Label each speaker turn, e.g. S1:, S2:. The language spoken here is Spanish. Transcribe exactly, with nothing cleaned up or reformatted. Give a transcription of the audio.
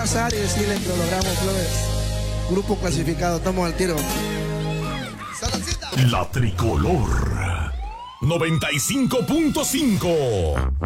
S1: abrazar y decirle que lo logramos, Flores. Grupo clasificado, estamos al tiro.
S2: La Tricolor noventa y cinco punto cinco.